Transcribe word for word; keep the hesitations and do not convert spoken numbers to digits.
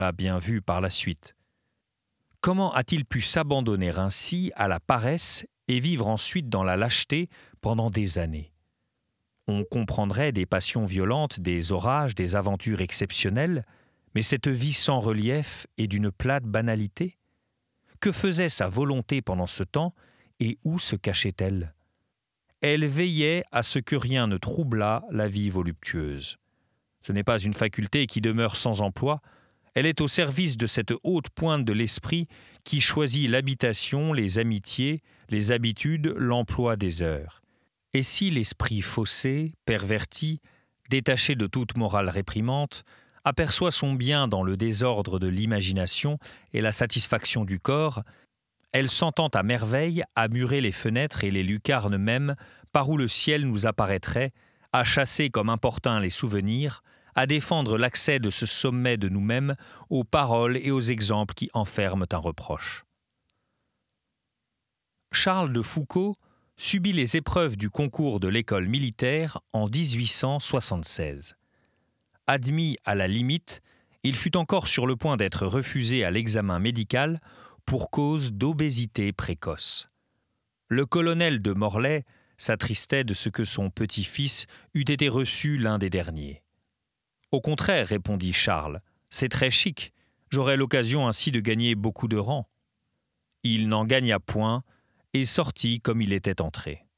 l'a bien vu par la suite. Comment a-t-il pu s'abandonner ainsi à la paresse et vivre ensuite dans la lâcheté pendant des années? On comprendrait des passions violentes, des orages, des aventures exceptionnelles, mais cette vie sans relief est d'une plate banalité? Que faisait sa volonté pendant ce temps et où se cachait-elle? Elle veillait à ce que rien ne troublât la vie voluptueuse. Ce n'est pas une faculté qui demeure sans emploi, elle est au service de cette haute pointe de l'esprit qui choisit l'habitation, les amitiés, les habitudes, l'emploi des heures. Et si l'esprit faussé, perverti, détaché de toute morale réprimante, aperçoit son bien dans le désordre de l'imagination et la satisfaction du corps, elle s'entend à merveille à murer les fenêtres et les lucarnes mêmes par où le ciel nous apparaîtrait, à chasser comme importuns les souvenirs, à défendre l'accès de ce sommet de nous-mêmes aux paroles et aux exemples qui enferment un reproche. Charles de Foucauld subit les épreuves du concours de l'école militaire en dix-huit cent soixante-seize. Admis à la limite, il fut encore sur le point d'être refusé à l'examen médical pour cause d'obésité précoce. Le colonel de Morlaix s'attristait de ce que son petit-fils eût été reçu l'un des derniers. « Au contraire, répondit Charles, c'est très chic, j'aurai l'occasion ainsi de gagner beaucoup de rang. » Il n'en gagna point et sortit comme il était entré.